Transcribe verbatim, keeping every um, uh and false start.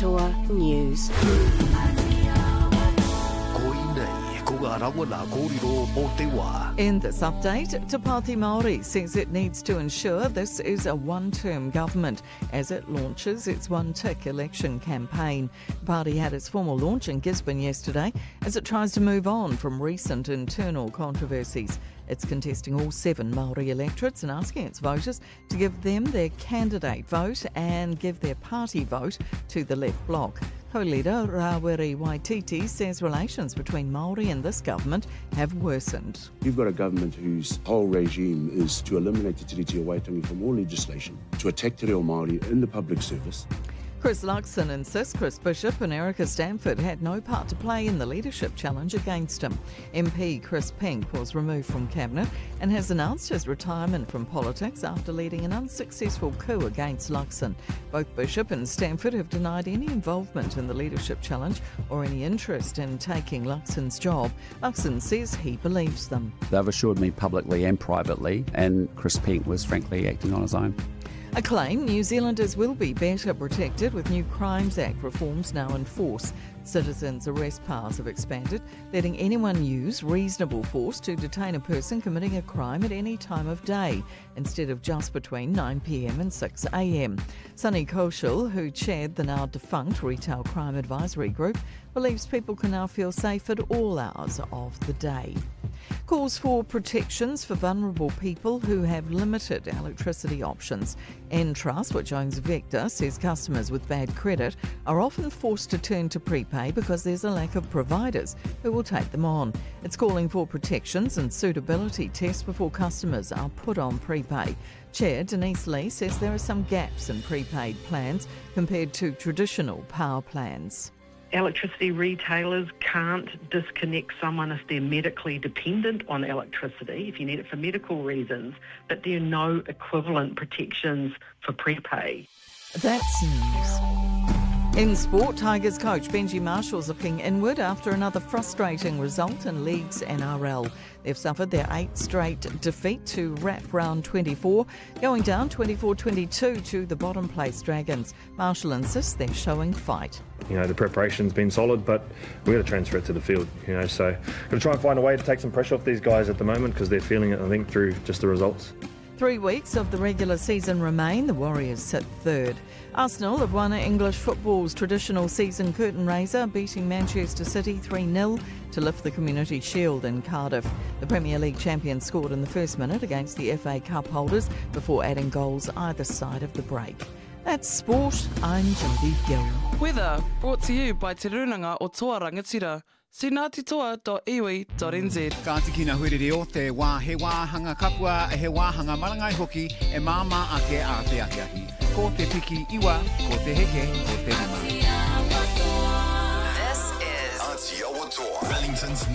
Aotearoa News. In this update, Te Pāti Māori says it needs to ensure this is a one-term government as it launches its one-tick election campaign. The party had its formal launch in Gisborne yesterday as it tries to move on from recent internal controversies. It's contesting all seven Māori electorates and asking its voters to give them their candidate vote and give their party vote to the left bloc. Co-leader Rawiri Waititi says relations between Māori and this government have worsened. You've got a government whose whole regime is to eliminate Te Tiriti o Waitangi from all legislation, to attack Te Reo Māori in the public service. Chris Luxon insists Chris Bishop and Erica Stanford had no part to play in the leadership challenge against him. M P Chris Pink was removed from Cabinet and has announced his retirement from politics after leading an unsuccessful coup against Luxon. Both Bishop and Stanford have denied any involvement in the leadership challenge or any interest in taking Luxon's job. Luxon says he believes them. They've assured me publicly and privately, and Chris Pink was frankly acting on his own. A claim New Zealanders will be better protected with new Crimes Act reforms now in force. Citizens' arrest powers have expanded, letting anyone use reasonable force to detain a person committing a crime at any time of day, instead of just between nine p m and six a m. Sunny Kaushal, who chaired the now defunct Retail Crime Advisory Group, believes people can now feel safe at all hours of the day. Calls for protections for vulnerable people who have limited electricity options. Entrust, which owns Vector, says customers with bad credit are often forced to turn to prepay because there's a lack of providers who will take them on. It's calling for protections and suitability tests before customers are put on prepay. Chair Denise Lee says there are some gaps in prepaid plans compared to traditional power plans. Electricity retailers can't disconnect someone if they're medically dependent on electricity, if you need it for medical reasons, but there are no equivalent protections for prepay. That's news. In sport, Tigers coach Benji Marshall's looking inward after another frustrating result in League's N R L. They've suffered their eighth straight defeat to wrap round twenty-four, going down twenty-four twenty-two to the bottom place Dragons. Marshall insists they're showing fight. You know, the preparation's been solid, but we've got to transfer it to the field, you know, so got to try and find a way to take some pressure off these guys at the moment because they're feeling it, I think, through just the results. Three weeks of the regular season remain. The Warriors sit third. Arsenal have won English football's traditional season curtain raiser, beating Manchester City three nil to lift the Community Shield in Cardiff. The Premier League champions scored in the first minute against the F A Cup holders before adding goals either side of the break. That's sport. I'm Jodie Gill. Weather brought to you by Te Runanga o Toa Rangatira. See ngatitoa dot iwi dot n z. Ka tiki na huirere o te wā he wāhanga kapua e he wāhanga marangai hoki e māma ake a te ahiahi. Ko te piki iwa, ko te heke, ko te rima. This is Aotearoa Wellington's